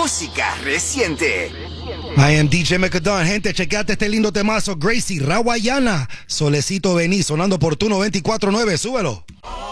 música reciente. I am DJ Mecadon. Gente, chequeate este lindo temazo. Gracie, Rawayana. Solecito Vení, sonando por tu 94.9. Súbelo.